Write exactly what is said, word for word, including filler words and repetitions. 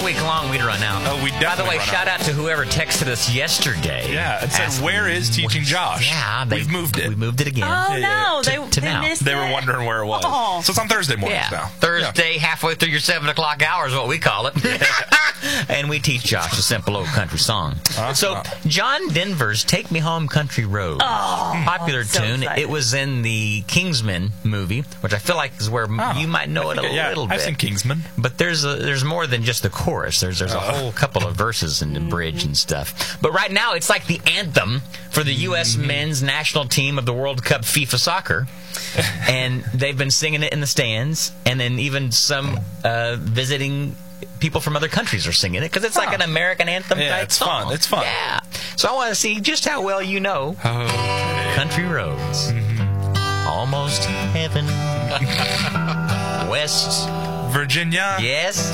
week long, we'd run out. Oh, we'd By the definitely way, run shout out. out to whoever texted us yesterday. Yeah, it said, asking- where is Teaching Josh? Yeah, they, We've moved it. We moved it again. Oh, Yeah, yeah, no. to- They, to they now. missed They it. were wondering where it was. Oh. So it's on Thursday mornings Yeah, now. Thursday, halfway through your seven o'clock hour is what we call it. And we teach Josh a simple old country song. Uh-huh. So, John Denver's Take Me Home Country Road. Oh, Popular so tune. excited. It was in the Kingsman movie, which I feel like is where Oh, you might know I it a think- yeah, little I've bit. seen Kingsman. But there's a, there's more than just the chorus. There's there's a Oh. whole couple of verses in the bridge and stuff. But right now, it's like the anthem for the U S Mm-hmm. men's national team of the World Cup FIFA soccer. And they've been singing it in the stands. And then even some uh, visiting people from other countries are singing it because it's like Huh. an American anthem Yeah, type it's song. fun. It's fun. Yeah. So I want to see just how well you know Okay. Country Roads. Almost heaven. West. Virginia. Yes.